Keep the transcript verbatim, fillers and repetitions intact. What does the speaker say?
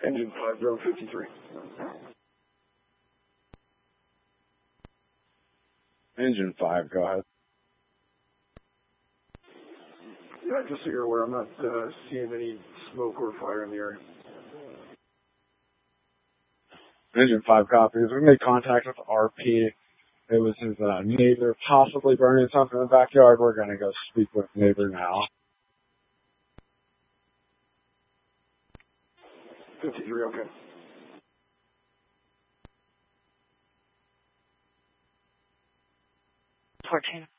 Engine five, drone fifty-three. Engine five, go ahead. Yeah, just so you're aware, I'm not uh, seeing any smoke or fire in the area. Engine five copies. We made contact with R P. It was his uh, neighbor possibly burning something in the backyard. We're going to go speak with neighbor now. fifty-three, okay. fourteen.